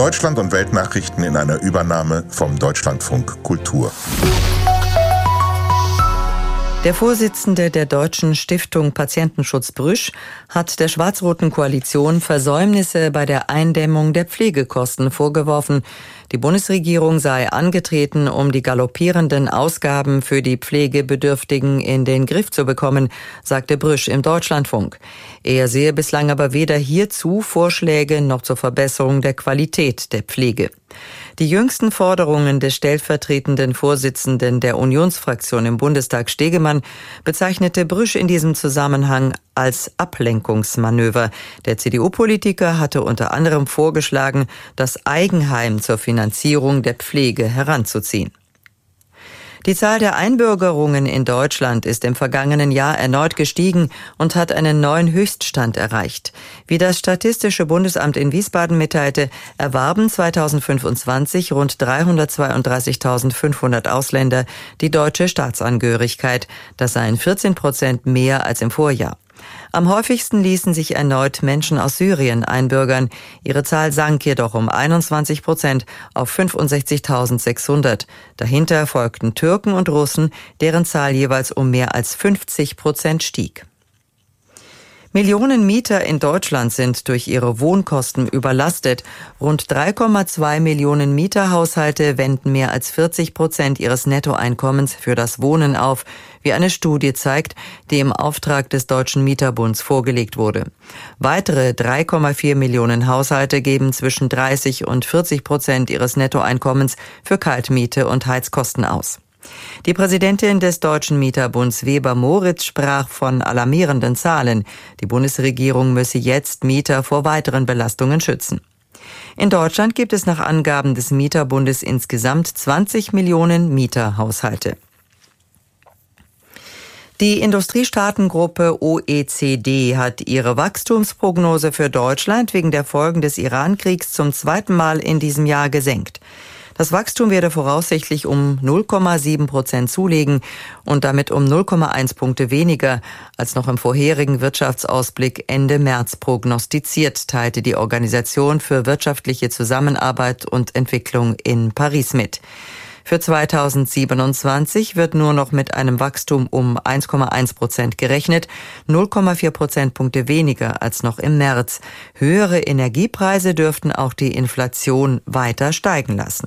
Deutschland- und Weltnachrichten in einer Übernahme vom Deutschlandfunk Kultur. Der Vorsitzende der Deutschen Stiftung Patientenschutz Brüsch hat der schwarz-roten Koalition Versäumnisse bei der Eindämmung der Pflegekosten vorgeworfen. Die Bundesregierung sei angetreten, um die galoppierenden Ausgaben für die Pflegebedürftigen in den Griff zu bekommen, sagte Brüsch im Deutschlandfunk. Er sehe bislang aber weder hierzu Vorschläge noch zur Verbesserung der Qualität der Pflege. Die jüngsten Forderungen des stellvertretenden Vorsitzenden der Unionsfraktion im Bundestag Stegemann bezeichnete Brüsch in diesem Zusammenhang als Ablenkungsmanöver. Der CDU-Politiker hatte unter anderem vorgeschlagen, das Eigenheim zur Finanzierung der Pflege heranzuziehen. Die Zahl der Einbürgerungen in Deutschland ist im vergangenen Jahr erneut gestiegen und hat einen neuen Höchststand erreicht. Wie das Statistische Bundesamt in Wiesbaden mitteilte, erwarben 2025 rund 332.500 Ausländer die deutsche Staatsangehörigkeit. Das seien 14% mehr als im Vorjahr. Am häufigsten ließen sich erneut Menschen aus Syrien einbürgern. Ihre Zahl sank jedoch um 21% auf 65.600. Dahinter folgten Türken und Russen, deren Zahl jeweils um mehr als 50% stieg. Millionen Mieter in Deutschland sind durch ihre Wohnkosten überlastet. Rund 3,2 Millionen Mieterhaushalte wenden mehr als 40% ihres Nettoeinkommens für das Wohnen auf, wie eine Studie zeigt, die im Auftrag des Deutschen Mieterbunds vorgelegt wurde. Weitere 3,4 Millionen Haushalte geben zwischen 30 und 40% ihres Nettoeinkommens für Kaltmiete und Heizkosten aus. Die Präsidentin des Deutschen Mieterbunds Weber-Moritz sprach von alarmierenden Zahlen. Die Bundesregierung müsse jetzt Mieter vor weiteren Belastungen schützen. In Deutschland gibt es nach Angaben des Mieterbundes insgesamt 20 Millionen Mieterhaushalte. Die Industriestaatengruppe OECD hat ihre Wachstumsprognose für Deutschland wegen der Folgen des Iran-Kriegs zum zweiten Mal in diesem Jahr gesenkt. Das Wachstum werde voraussichtlich um 0,7% zulegen und damit um 0,1 Punkte weniger als noch im vorherigen Wirtschaftsausblick Ende März prognostiziert, teilte die Organisation für wirtschaftliche Zusammenarbeit und Entwicklung in Paris mit. Für 2027 wird nur noch mit einem Wachstum um 1,1% gerechnet, 0,4 Prozentpunkte weniger als noch im März. Höhere Energiepreise dürften auch die Inflation weiter steigen lassen.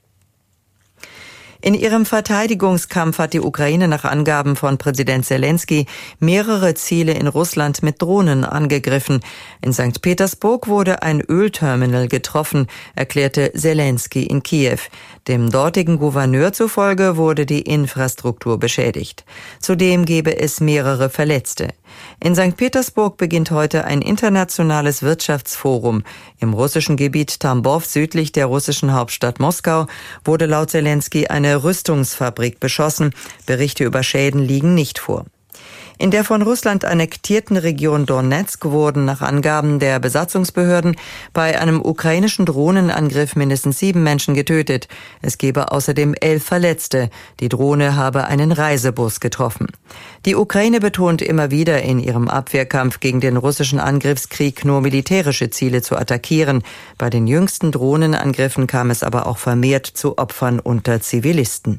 In ihrem Verteidigungskampf hat die Ukraine nach Angaben von Präsident Zelensky mehrere Ziele in Russland mit Drohnen angegriffen. In St. Petersburg wurde ein Ölterminal getroffen, erklärte Zelensky in Kiew. Dem dortigen Gouverneur zufolge wurde die Infrastruktur beschädigt. Zudem gebe es mehrere Verletzte. In St. Petersburg beginnt heute ein internationales Wirtschaftsforum. Im russischen Gebiet Tambov südlich der russischen Hauptstadt Moskau wurde laut Zelensky eine Rüstungsfabrik beschossen. Berichte über Schäden liegen nicht vor. In der von Russland annektierten Region Donezk wurden nach Angaben der Besatzungsbehörden bei einem ukrainischen Drohnenangriff mindestens 7 Menschen getötet. Es gebe außerdem 11 Verletzte. Die Drohne habe einen Reisebus getroffen. Die Ukraine betont immer wieder in ihrem Abwehrkampf gegen den russischen Angriffskrieg nur militärische Ziele zu attackieren. Bei den jüngsten Drohnenangriffen kam es aber auch vermehrt zu Opfern unter Zivilisten.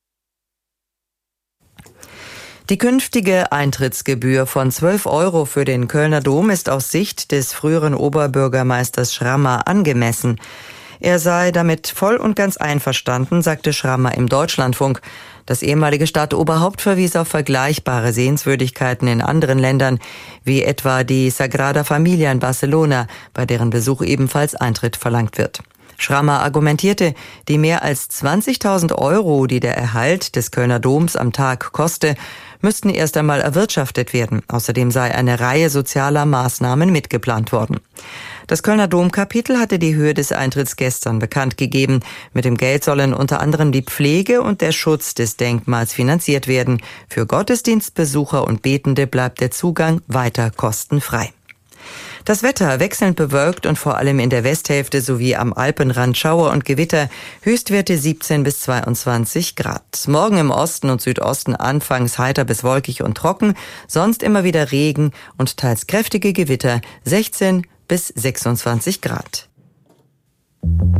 Die künftige Eintrittsgebühr von 12 € für den Kölner Dom ist aus Sicht des früheren Oberbürgermeisters Schrammer angemessen. Er sei damit voll und ganz einverstanden, sagte Schrammer im Deutschlandfunk. Das ehemalige Stadtoberhaupt verwies auf vergleichbare Sehenswürdigkeiten in anderen Ländern, wie etwa die Sagrada Familia in Barcelona, bei deren Besuch ebenfalls Eintritt verlangt wird. Schrammer argumentierte, die mehr als 20.000 €, die der Erhalt des Kölner Doms am Tag koste, müssten erst einmal erwirtschaftet werden. Außerdem sei eine Reihe sozialer Maßnahmen mitgeplant worden. Das Kölner Domkapitel hatte die Höhe des Eintritts gestern bekannt gegeben. Mit dem Geld sollen unter anderem die Pflege und der Schutz des Denkmals finanziert werden. Für Gottesdienstbesucher und Betende bleibt der Zugang weiter kostenfrei. Das Wetter wechselnd bewölkt und vor allem in der Westhälfte sowie am Alpenrand Schauer und Gewitter, Höchstwerte 17 bis 22 Grad. Morgen im Osten und Südosten anfangs heiter bis wolkig und trocken, sonst immer wieder Regen und teils kräftige Gewitter, 16 bis 26 Grad.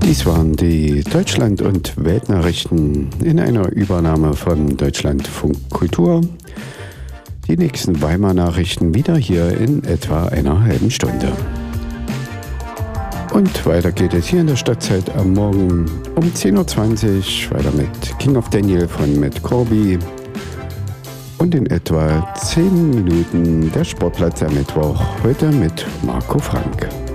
Dies waren die Deutschland- und Weltnachrichten in einer Übernahme von Deutschlandfunk Kultur. Die nächsten Weimar-Nachrichten wieder hier in etwa einer halben Stunde. Und weiter geht es hier in der Stadtzeit am Morgen um 10.20 Uhr weiter mit King of Daniel von Matt Corby. Und in etwa 10 Minuten der Sportplatz am Mittwoch, heute mit Marco Frank.